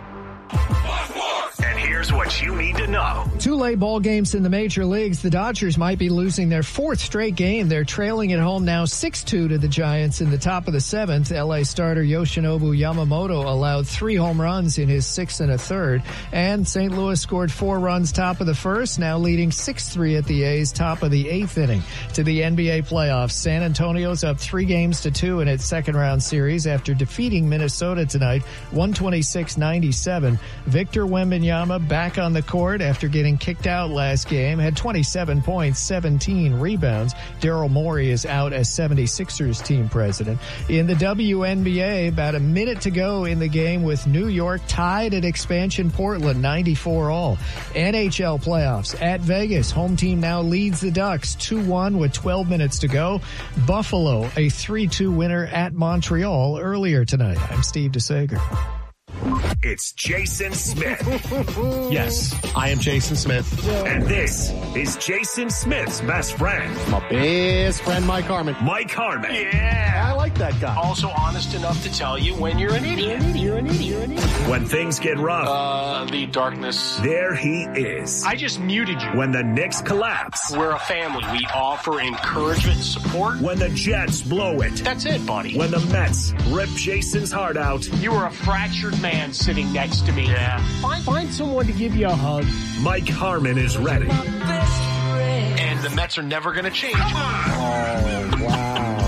And here's what you need to know. 2 late ball games in the major leagues. The Dodgers might be losing their 4th straight game. They're trailing at home now 6-2 to the Giants in the top of the 7th. LA starter Yoshinobu Yamamoto allowed 3 home runs in his 6th and a third. And St. Louis scored 4 runs top of the 1st, now leading 6-3 at the A's top of the 8th inning. To the NBA playoffs, San Antonio's up 3-2 in its second-round series after defeating Minnesota tonight, 126-97. Victor Wembanyama back back on the court after getting kicked out last game. Had 27 points, 17 rebounds. Daryl Morey is out as 76ers team president. In the WNBA, about a minute to go in the game with New York tied at expansion Portland, 94-all. NHL playoffs at Vegas. Home team now leads the Ducks 2-1 with 12 minutes to go. Buffalo, a 3-2 winner at Montreal earlier tonight. I'm Steve DeSager. It's Jason Smith. Yes, I am Jason Smith. And this is Jason Smith's best friend. My best friend, Mike Harmon. Mike Harmon. Yeah, I like that guy. Also honest enough to tell you when you're an idiot. You're an idiot. When things get rough. The darkness. There he is. I just muted you. When the Knicks collapse. We're a family. We offer encouragement and support. When the Jets blow it. That's it, buddy. When the Mets rip Jason's heart out. You are a fractured man sitting next to me. Yeah. Find someone to give you a hug. Mike Harmon is ready. And the Mets are never going to change. Oh, wow.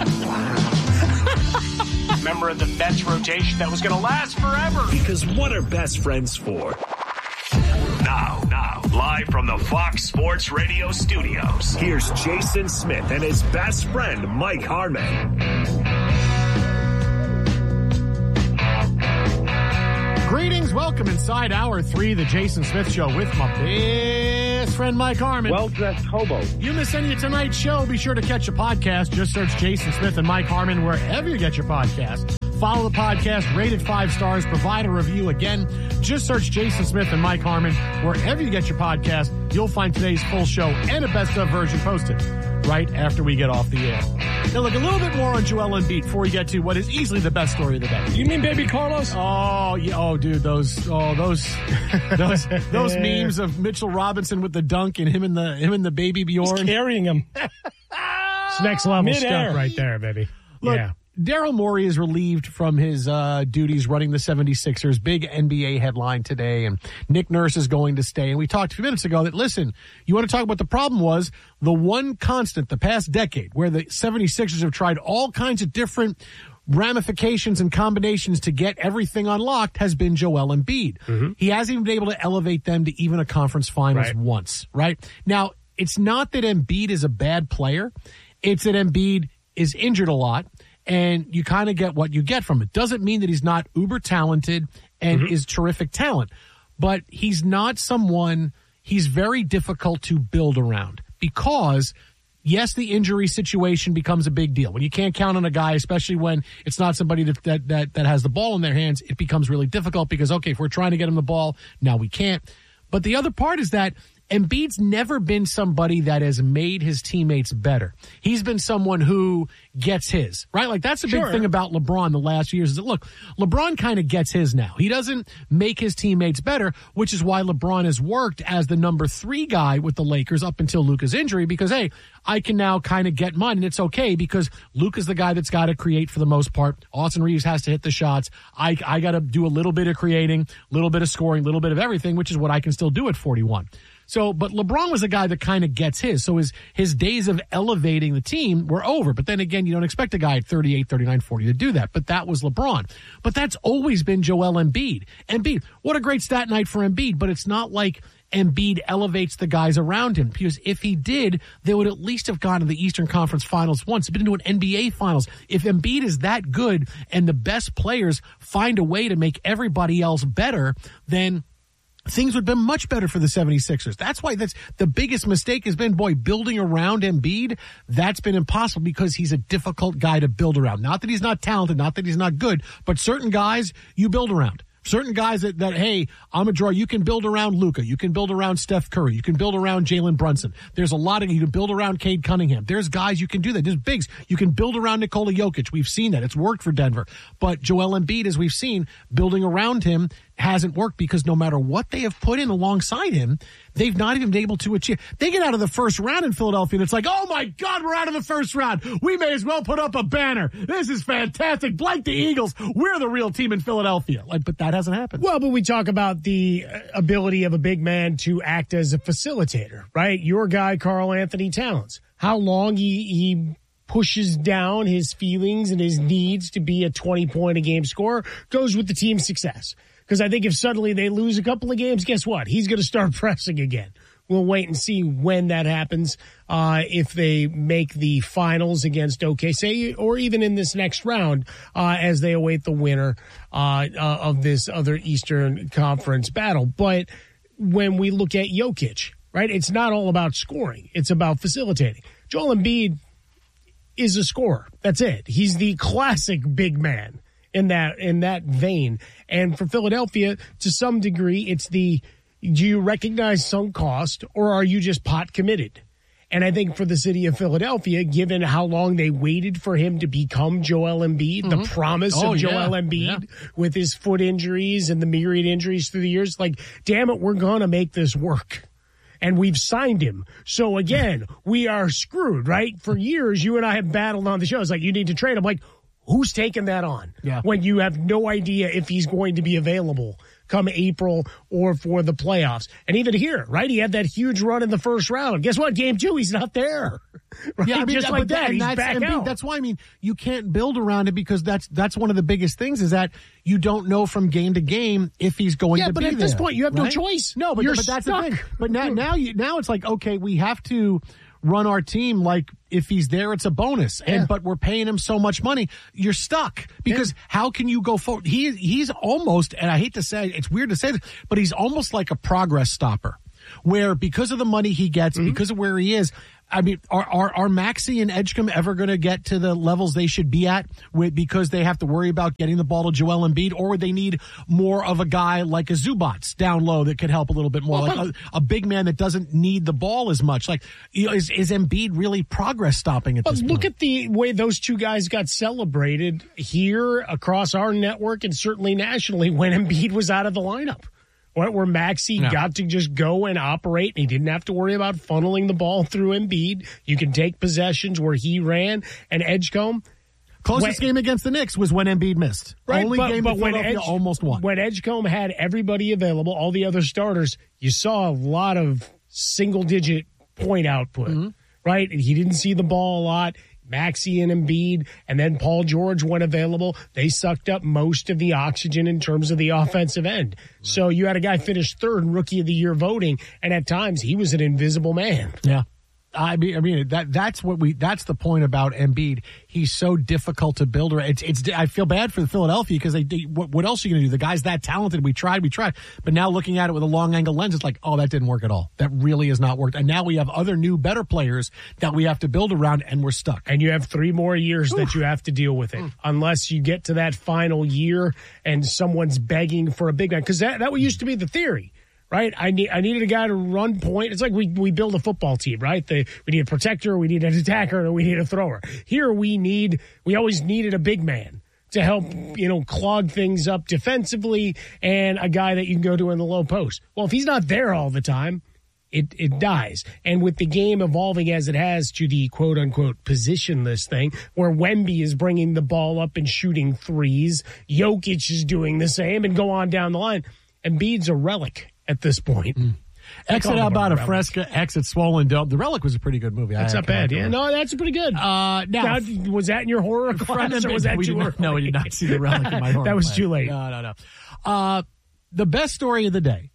Remember the Mets rotation that was going to last forever? Because what are best friends for? Now, live from the Fox Sports Radio studios, here's Jason Smith and his best friend, Mike Harmon. Greetings, welcome inside Hour 3, the Jason Smith Show with my best friend Mike Harmon. Well-dressed hobo. You miss any of tonight's show, be sure to catch a podcast. Just search Jason Smith and Mike Harmon wherever you get your podcast. Follow the podcast, rate it 5 stars, provide a review. Again, just search Jason Smith and Mike Harmon wherever you get your podcast. You'll find today's full show and a best-of version posted right after we get off the air. Now, look, a little bit more on Joel Embiid before we get to what is easily the best story of the day. You mean Baby Carlos? Oh, yeah. Oh, dude, those memes of Mitchell Robinson with the dunk and him and the baby Bjorn. He's carrying him. It's next level stuff right there, baby. Look, yeah. Daryl Morey is relieved from his duties running the 76ers. Big NBA headline today, and Nick Nurse is going to stay. And we talked a few minutes ago that, listen, you want to talk about the problem was the one constant the past decade where the 76ers have tried all kinds of different ramifications and combinations to get everything unlocked has been Joel Embiid. Mm-hmm. He hasn't even been able to elevate them to even a conference finals once, right? Now, it's not that Embiid is a bad player. It's that Embiid is injured a lot. And you kind of get what you get from it. Doesn't mean that he's not uber talented and is terrific talent, but he's not someone, he's very difficult to build around because, yes, the injury situation becomes a big deal. When you can't count on a guy, especially when it's not somebody that has the ball in their hands, it becomes really difficult because, okay, if we're trying to get him the ball, now we can't. But the other part is that Embiid's never been somebody that has made his teammates better. He's been someone who gets his, right? Like, that's the big thing about LeBron the last few years is that, look, LeBron kind of gets his now. He doesn't make his teammates better, which is why LeBron has worked as the number 3 guy with the Lakers up until Luka's injury because, hey, I can now kind of get mine, and it's okay because Luka's the guy that's got to create for the most part. Austin Reeves has to hit the shots. I got to do a little bit of creating, a little bit of scoring, a little bit of everything, which is what I can still do at 41. So, but LeBron was a guy that kind of gets his. So his days of elevating the team were over. But then again, you don't expect a guy at 38, 39, 40 to do that. But that was LeBron. But that's always been Joel Embiid. Embiid, what a great stat night for Embiid. But it's not like Embiid elevates the guys around him. Because if he did, they would at least have gone to the Eastern Conference Finals once, been into an NBA Finals. If Embiid is that good and the best players find a way to make everybody else better, then things would have been much better for the 76ers. That's why that's the biggest mistake has been, building around Embiid. That's been impossible because he's a difficult guy to build around. Not that he's not talented, not that he's not good, but certain guys you build around. Certain guys that, hey, I'm a draw. You can build around Luka. You can build around Steph Curry. You can build around Jalen Brunson. There's a lot of, you can build around Cade Cunningham. There's guys you can do that. There's bigs. You can build around Nikola Jokic. We've seen that. It's worked for Denver. But Joel Embiid, as we've seen, building around him hasn't worked because no matter what they have put in alongside him, they've not even been able to achieve. They get out of the first round in Philadelphia, and it's like, oh my God, we're out of the first round. We may as well put up a banner. This is fantastic. Blank the Eagles. We're the real team in Philadelphia. But that hasn't happened. Well, but we talk about the ability of a big man to act as a facilitator, right? Your guy, Karl Anthony Towns, how long he pushes down his feelings and his needs to be a 20-point-a-game scorer goes with the team's success. Because I think if suddenly they lose a couple of games, guess what? He's going to start pressing again. We'll wait and see when that happens, if they make the finals against OKC or even in this next round as they await the winner of this other Eastern Conference battle. But when we look at Jokic, right, it's not all about scoring. It's about facilitating. Joel Embiid is a scorer. That's it. He's the classic big man in that vein. And for Philadelphia, to some degree, it's do you recognize sunk cost, or are you just pot committed? And I think for the city of Philadelphia, given how long they waited for him to become Joel Embiid, the promise of Joel Embiid with his foot injuries and the myriad injuries through the years, like, damn it, we're going to make this work. And we've signed him. So again, we are screwed, right? For years, you and I have battled on the show. It's like, you need to trade him. Like, who's taking that on? When you have no idea if he's going to be available come April or for the playoffs. And even here, right? He had that huge run in the first round. Guess what? Game 2, he's not there. Right? Yeah, I mean, just like that, he's back out. That's why, I mean, you can't build around it, because that's one of the biggest things is that you don't know from game to game if he's going to be there. Yeah, but at this point, you have no choice. No, but that's stuck. the thing. But now it's like, okay, we have to run our team like if he's there, it's a bonus. But we're paying him so much money, you're stuck, because how can you go forward? He's almost, and I hate to say, it's weird to say this, but he's almost like a progress stopper, where because of the money he gets, because of where he is, I mean, are Maxey and Edgecombe ever going to get to the levels they should be at because they have to worry about getting the ball to Joel Embiid, or would they need more of a guy like a Zubats down low that could help a little bit more, like a big man that doesn't need the ball as much? Like, is Embiid really progress stopping at this point? Look at the way those two guys got celebrated here across our network and certainly nationally when Embiid was out of the lineup. Where Maxey got to just go and operate, and he didn't have to worry about funneling the ball through Embiid. You can take possessions where he ran, and Edgecombe. Closest game against the Knicks was when Embiid missed. Right, Only game that Philadelphia almost won. When Edgecombe had everybody available, all the other starters, you saw a lot of single-digit point output, right? And he didn't see the ball a lot. Maxey and Embiid, and then Paul George when available, they sucked up most of the oxygen in terms of the offensive end. So you had a guy finish third in Rookie of the Year voting, and at times he was an invisible man. Yeah. I mean that's the point about Embiid. He's so difficult to build. I feel bad for the Philadelphia because what else are you going to do? The guy's that talented. We tried, but now looking at it with a long angle lens, it's like, oh, that didn't work at all. That really has not worked. And now we have other new, better players that we have to build around, and we're stuck. And you have 3 more years that you have to deal with it, unless you get to that final year and someone's begging for a big man. Because that used to be the theory. Right, I needed a guy to run point. It's like we build a football team, right? We need a protector, we need an attacker, and we need a thrower. Here we always needed a big man to help, clog things up defensively, and a guy that you can go to in the low post. Well, if he's not there all the time, it dies. And with the game evolving as it has to the quote-unquote positionless thing, where Wemby is bringing the ball up and shooting threes, Jokic is doing the same, and go on down the line, Embiid's a relic at this point. Exit Out about a Fresca, Exit Swollen Dome. The Relic was a pretty good movie. That's not bad. Yeah, no, that's pretty good. Now, was that in your horror class, or was that too early? No, we did not see The Relic in my horror That was class. Too late. No. The best story of the day,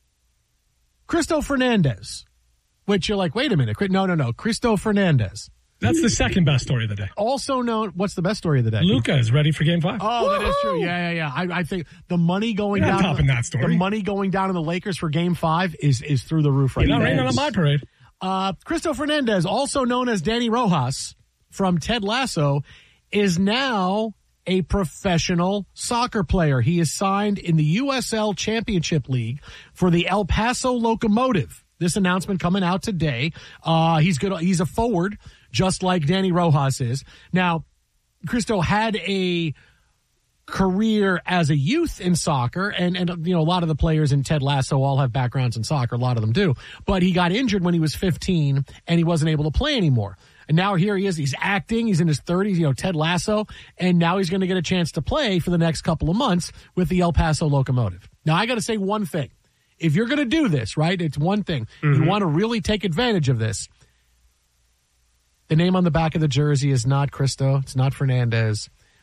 Cristo Fernandez, which you're like, wait a minute. No. Cristo Fernandez. That's the second best story of the day. Also known, what's the best story of the day? Luka is ready for Game 5. Oh, that is true. Yeah. I think the money going down. Topping that story. The money going down in the Lakers for Game 5 is through the roof right now. You're not raining on my parade. Cristo Fernandez, also known as Danny Rojas from Ted Lasso, is now a professional soccer player. He is signed in the USL Championship League for the El Paso Locomotive. This announcement coming out today. He's a forward, just like Danny Rojas is. Now, Cristo had a career as a youth in soccer, and a lot of the players in Ted Lasso all have backgrounds in soccer. A lot of them do. But he got injured when he was 15, and he wasn't able to play anymore. And now here he is. He's acting. He's in his 30s, Ted Lasso, and now he's going to get a chance to play for the next couple of months with the El Paso Locomotive. Now, I got to say one thing. If you're going to do this, right, it's one thing. You want to really take advantage of this. The name on the back of the jersey is not Cristo. It's not Fernandez.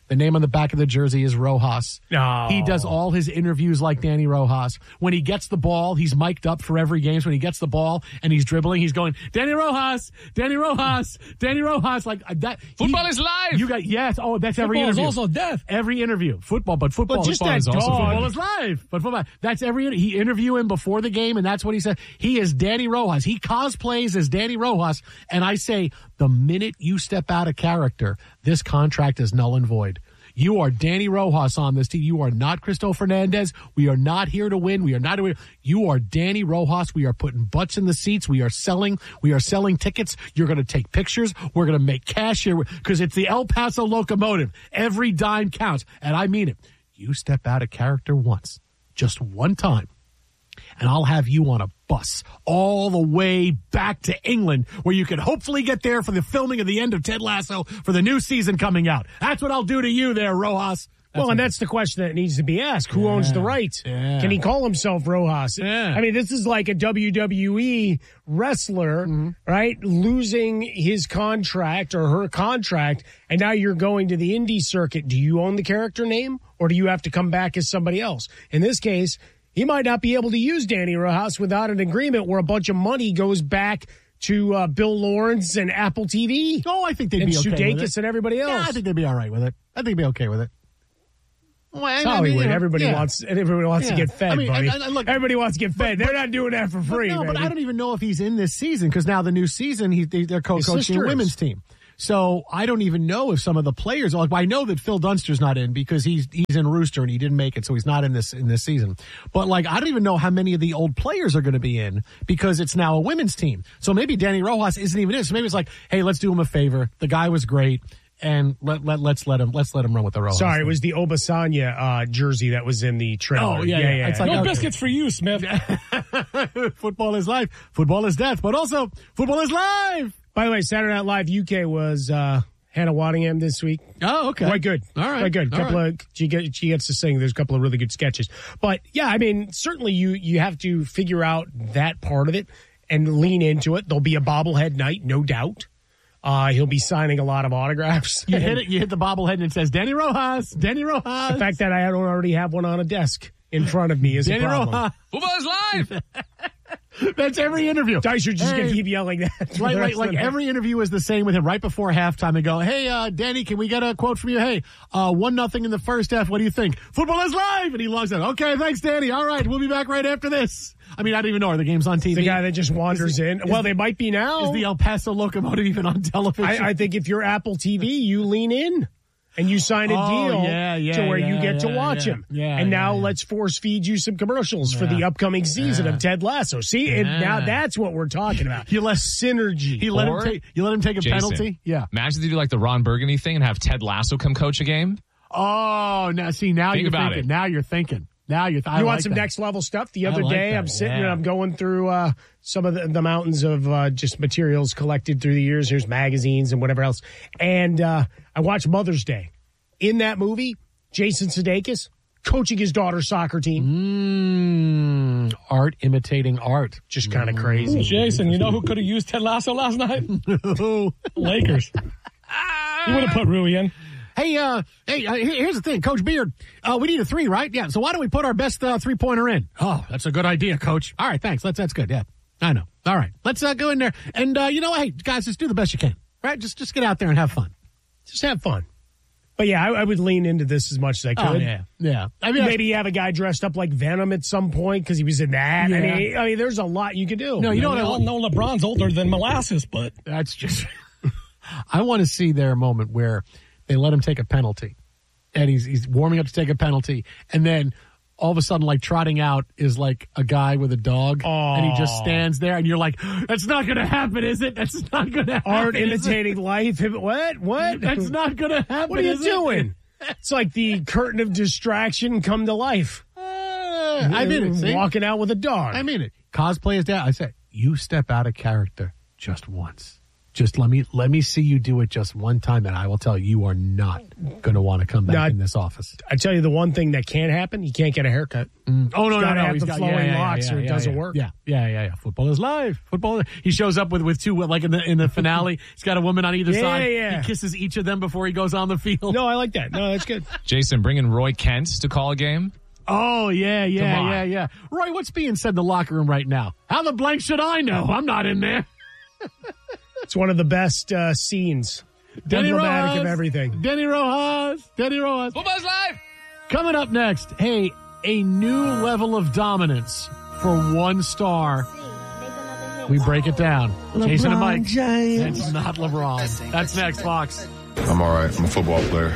The name on the back of the jersey is Rojas. Oh. He does all his interviews like Danny Rojas. When he gets the ball, he's mic'd up for every game. So when he gets the ball and he's dribbling, he's going, Danny Rojas, Danny Rojas, Danny Rojas. Like that. Football is live. You got, yes. Oh, that's every Football interview. is also death. Every interview. Football, but football. But just football that is also dog. football is live. But football. That's every, he interview him before the game and that's what he said. He is Danny Rojas. He cosplays as Danny Rojas. And I say, the minute you step out of character, this contract is null and void. You are Danny Rojas on this team. You are not Cristo Fernandez. We are not here to win. We are not. You are Danny Rojas. We are putting butts in the seats. We are selling tickets. You're going to take pictures. We're going to make cash here because it's the El Paso Locomotive. Every dime counts. And I mean it. You step out of character once, just one time, and I'll have you on a bus all the way back to England where you can hopefully get there for the filming of the end of Ted Lasso for the new season coming out. That's what I'll do to you there, Rojas. That's the question that needs to be asked. Who owns the right? Yeah. Can he call himself Rojas? Yeah. I mean, this is like a WWE wrestler, right? Losing his contract or her contract, and now you're going to the indie circuit. Do you own the character name, or do you have to come back as somebody else? In this case, he might not be able to use Danny Rojas without an agreement where a bunch of money goes back to Bill Lawrence and Apple TV. Oh, I think they'd be okay with Sudeikis it. and everybody else. Yeah, I think they'd be all right with it. I think they'd be okay with it. Well, It's Hollywood. Everybody wants to get fed, buddy. Look, everybody wants to get fed. They're not doing that for free. But I don't even know if he's in this season because now the new season, they're co-coaching the women's team. So I don't even know if some of the players. Like I know that Phil Dunster's not in because he's in Rooster and he didn't make it, so he's not in this season. But like I don't even know how many of the old players are going to be in because it's now a women's team. So maybe Danny Rojas isn't even in. So maybe it's like, hey, let's do him a favor. The guy was great. And let's let him run with the Rojas. Sorry, it was the Obasanya jersey that was in the trailer. Oh yeah. It's like, no biscuits for you, Smith. Football is life. Football is death. But also, football is live. By the way, Saturday Night Live UK was Hannah Waddingham this week. Oh, okay. Quite good. All right. Quite good. She gets to sing. There's a couple of really good sketches. But yeah, I mean, certainly you have to figure out that part of it and lean into it. There'll be a bobblehead night, no doubt. He'll be signing a lot of autographs. You hit the bobblehead and it says Danny Rojas. Danny Rojas. The fact that I don't already have one on a desk in front of me is Danny a problem. Rojas. Football is live. That's every interview. Dicer just going to keep yelling that. Like every interview is the same with him. Right before halftime, they go, hey, Danny, can we get a quote from you? Hey, 1-0 in the first half. What do you think? Football is live. And he logs out. Okay, thanks, Danny. All right, we'll be back right after this. I mean, I don't even know. Are the games on TV? The guy that just wanders in. Well, they might be now. Is the El Paso Locomotive even on television? I think if you're Apple TV, you lean in. And you sign a deal to where you get to watch him. And now let's force feed you some commercials for the upcoming season of Ted Lasso. See, and now that's what we're talking about. You let synergy. You let him take a Jason, penalty. Yeah. Imagine they do like the Ron Burgundy thing and have Ted Lasso come coach a game. Oh, now see, now Think you're about thinking. it. Now you're thinking. Now you're. You want some next level stuff? The other day, I'm sitting and I'm going through some of the mountains of just materials collected through the years. Here's magazines and whatever else. And I watched Mother's Day. In that movie, Jason Sudeikis coaching his daughter's soccer team. Art imitating art. Just kind of crazy. Ooh, Jason, you know who could have used Ted Lasso last night? Lakers. You would have put Rui in. Hey, here's the thing, Coach Beard. We need a 3, right? Yeah. So why don't we put our best 3-pointer in? Oh, that's a good idea, Coach. All right, thanks. That's good. Yeah, I know. All right, let's go in there and you know, hey guys, just do the best you can. Right? Just get out there and have fun. Just have fun. But yeah, I would lean into this as much as I could. Oh, yeah. I mean, maybe have a guy dressed up like Venom at some point because he was in that. Yeah. I mean, there's a lot you could do. No, you know what? I all know LeBron's older than molasses, but that's just. I want to see their moment where they let him take a penalty, and he's warming up to take a penalty, and then all of a sudden, like trotting out is like a guy with a dog, and he just stands there, and you're like, "That's not going to happen, is it? That's not going to happen." Art imitating life. What? That's not going to happen. What are you doing? It's like the curtain of distraction come to life. I mean it. See? Walking out with a dog. I mean it. Cosplay is down. I said, you step out of character just once. Just let me see you do it just one time, and I will tell you are not going to want to come back in this office. I tell you the one thing that can't happen, you can't get a haircut. Oh, no. He's got flowing locks or it doesn't work. Yeah. Football is live. He shows up with two, like in the finale, he's got a woman on either side. He kisses each of them before he goes on the field. No, I like that. No, that's good. Jason, bringing Roy Kent to call a game? Oh, yeah. Roy, what's being said in the locker room right now? How the blank should I know? I'm not in there. It's one of the best scenes. Emblematic of everything. Denny Rojas. Football's live. Coming up next, hey, a new level of dominance for one star. We break it down. LeBron Jason and Mike. James. It's not LeBron. That's next, Fox. I'm all right. I'm a football player.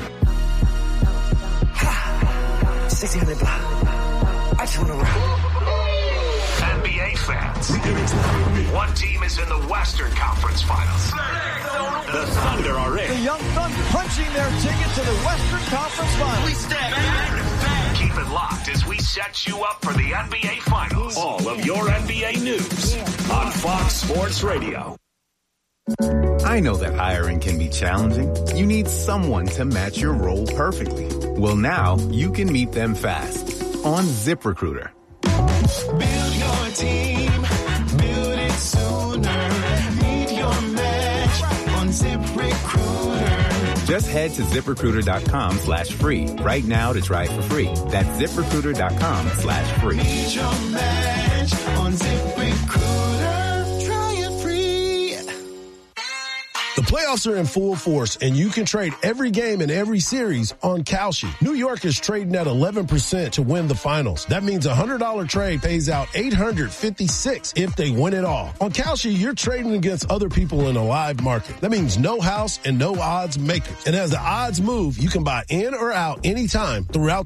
1600 block. I just want to rock. NBA fans. One team is in the Western Conference Finals. The Thunder are in. The Young Thunder punching their ticket to the Western Conference Finals. We stand. Keep it locked as we set you up for the NBA Finals. All of your NBA news on Fox Sports Radio. I know that hiring can be challenging. You need someone to match your role perfectly. Well, now you can meet them fast on ZipRecruiter. Build your team. Build it sooner. Meet your match on ZipRecruiter. Just head to ZipRecruiter.com/free right now to try it for free. That's ZipRecruiter.com/free. Meet your match on ZipRecruiter. Try it free. The playoffs are in full force, and you can trade every game in every series on Kalshi. New York is trading at 11% to win the finals. That means a $100 trade pays out $856 if they win it all. On Kalshi, you're trading against other people in a live market. That means no house and no odds makers. And as the odds move, you can buy in or out anytime throughout